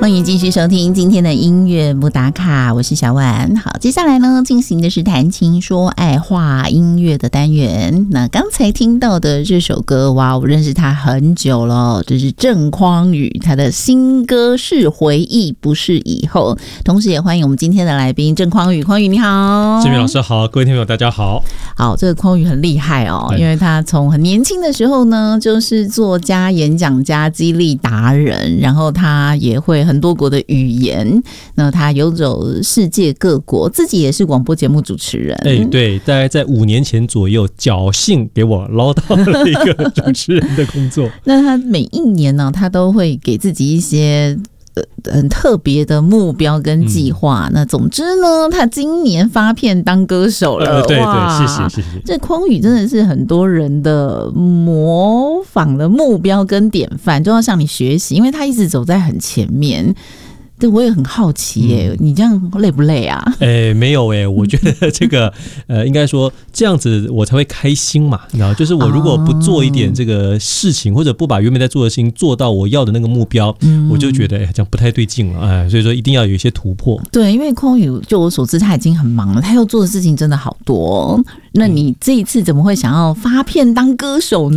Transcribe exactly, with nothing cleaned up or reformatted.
欢迎继续收听今天的音乐不打卡，我是小婉。好，接下来呢进行的是谈情说爱话音乐的单元。那刚才听到的这首歌，哇，我认识他很久了，这是郑匡宇，他的新歌是回忆不是以后。同时也欢迎我们今天的来宾郑匡宇。匡宇你好。 志明老师好，各位听众大家好。 好，这个匡宇很厉害哦，因为他从很年轻的时候呢就是作家、演讲家、激励达人，然后他也会很多国的语言，那他游走世界各国，自己也是广播节目主持人。 哎，对，大概在五年前左右，侥幸给我捞到了一个主持人的工作。 那他每一年呢，他都会给自己一些很特别的目标跟计划、嗯、那总之呢他今年发片当歌手了、 呃、对对，谢谢谢谢。 这匡宇真的是很多人的模仿的目标跟典范，都要向你学习，因为他一直走在很前面。对，我也很好奇耶、嗯，你这样累不累啊？ 哎，没有哎，我觉得这个呃，应该说这样子我才会开心嘛。然后就是我如果不做一点这个事情，哦、或者不把原本在做的事情做到我要的那个目标，嗯、我就觉得哎，这样不太对劲了哎。所以说一定要有一些突破。 对，因为匡宇就我所知他已经很忙了，他要做的事情真的好多。那你这一次怎么会想要发片当歌手呢？